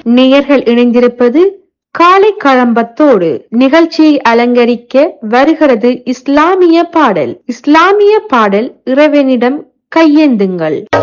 நேயர்கள் இணைந்திருப்பது காலை களம்பத்தோடு. நிகழ்ச்சியை அலங்கரிக்க வருகிறது இஸ்லாமிய பாடல். இஸ்லாமிய பாடல் இறைவனிடம் கையேந்துங்கள்.